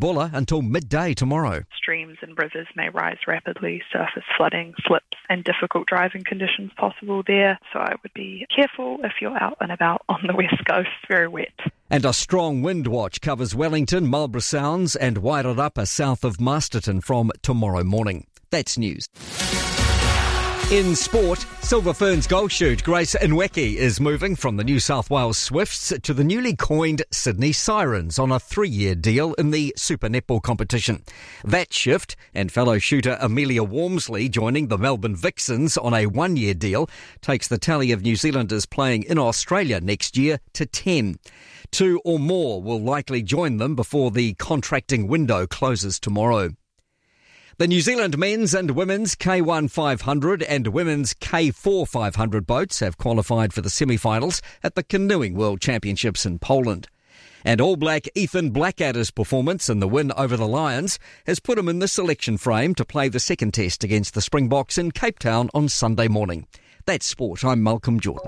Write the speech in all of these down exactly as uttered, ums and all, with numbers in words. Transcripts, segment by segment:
Buller until midday tomorrow. Streams and rivers may rise rapidly, surface flooding, slips and difficult driving conditions possible there. So I would be careful if you're out and about on the west coast, very wet. And a strong wind watch covers Wellington, Marlborough Sounds and Wairarapa south of Masterton from tomorrow morning. That's news. In sport, Silver Ferns goal shoot Grace Nweke is moving from the New South Wales Swifts to the newly coined Sydney Sirens on a three-year deal in the Super Netball competition. That shift and fellow shooter Amelia Walmsley joining the Melbourne Vixens on a one-year deal takes the tally of New Zealanders playing in Australia next year to ten. Two or more will likely join them before the contracting window closes tomorrow. The New Zealand men's and women's K one five hundred and women's K four five hundred boats have qualified for the semi-finals at the Canoeing World Championships in Poland. And All Black Ethan Blackadder's performance in the win over the Lions has put him in the selection frame to play the second test against the Springboks in Cape Town on Sunday morning. That's sport. I'm Malcolm Jordan.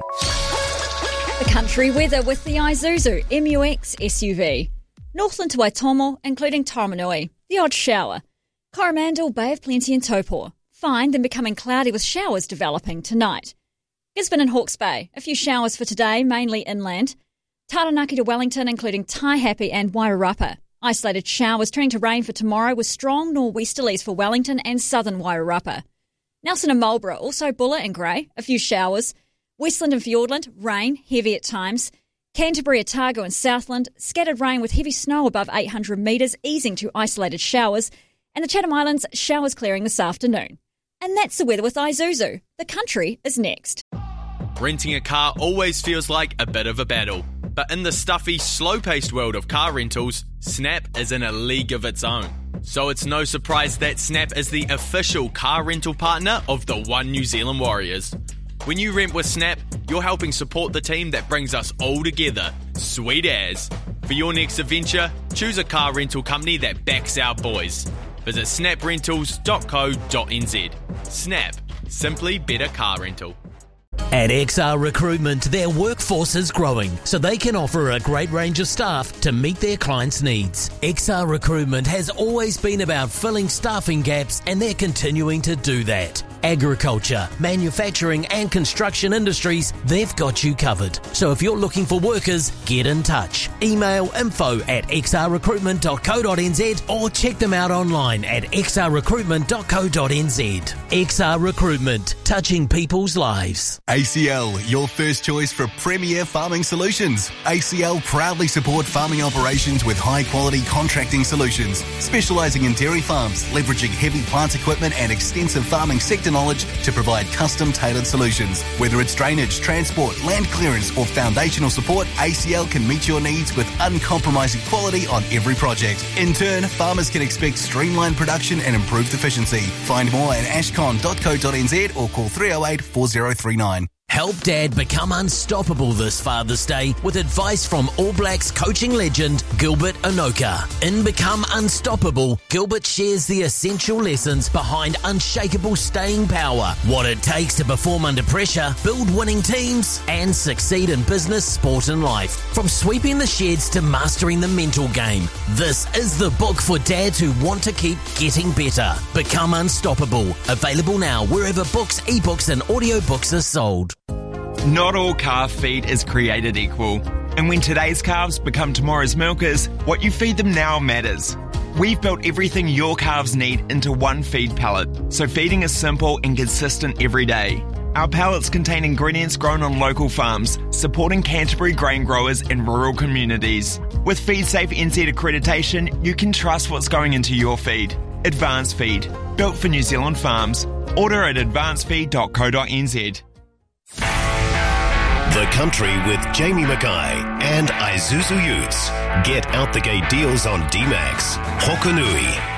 The country weather with the Isuzu M U X S U V. Northland to Waitomo, including Tauranui. The odd shower. Coromandel, Bay of Plenty and Taupo. Fine, then becoming cloudy with showers developing tonight. Gisborne and Hawke's Bay. A few showers for today, mainly inland. Taranaki to Wellington, including Taihape and Wairarapa. Isolated showers turning to rain for tomorrow with strong nor'westerlies for Wellington and southern Wairarapa. Nelson and Marlborough, also Buller and Grey. A few showers. Westland and Fiordland, rain, heavy at times. Canterbury, Otago and Southland, scattered rain with heavy snow above eight hundred metres, easing to isolated showers. And the Chatham Islands, showers clearing this afternoon. And that's the weather with Isuzu. The country is next. Renting a car always feels like a bit of a battle. But in the stuffy, slow-paced world of car rentals, Snap is in a league of its own. So it's no surprise that Snap is the official car rental partner of the One New Zealand Warriors. When you rent with Snap, you're helping support the team that brings us all together. Sweet as. For your next adventure, choose a car rental company that backs our boys. Visit snap rentals dot co dot n z. Snap. Simply better car rental. At X R Recruitment, their workforce is growing, so they can offer a great range of staff to meet their clients' needs. X R Recruitment has always been about filling staffing gaps, and they're continuing to do that. Agriculture, manufacturing and construction industries, they've got you covered. So if you're looking for workers, get in touch. Email info at x r recruitment dot co dot n z or check them out online at x r recruitment dot co dot n z. X R Recruitment, touching people's lives. A C L, your first choice for premier farming solutions. A C L proudly support farming operations with high-quality contracting solutions, specialising in dairy farms, leveraging heavy plant equipment and extensive farming sector knowledge to provide custom-tailored solutions. Whether it's drainage, transport, land clearance or foundational support, A C L can meet your needs with uncompromising quality on every project. In turn, farmers can expect streamlined production and improved efficiency. Find more at ashcon dot co dot n z or call three oh eight, four oh three nine. Help Dad become unstoppable this Father's Day with advice from All Blacks coaching legend Gilbert Enoka. In Become Unstoppable, Gilbert shares the essential lessons behind unshakable staying power, what it takes to perform under pressure, build winning teams, and succeed in business, sport and life. From sweeping the sheds to mastering the mental game, this is the book for dads who want to keep getting better. Become Unstoppable. Available now wherever books, ebooks and audiobooks are sold. Not all calf feed is created equal. And when today's calves become tomorrow's milkers, what you feed them now matters. We've built everything your calves need into one feed pallet, so feeding is simple and consistent every day. Our pallets contain ingredients grown on local farms, supporting Canterbury grain growers in rural communities. With FeedSafe N Z accreditation, you can trust what's going into your feed. Advance Feed, built for New Zealand farms. Order at advance feed dot co dot n z. The Country with Jamie Mackay and Isuzu Utes. Get out the gate deals on D-Max, Hokanui,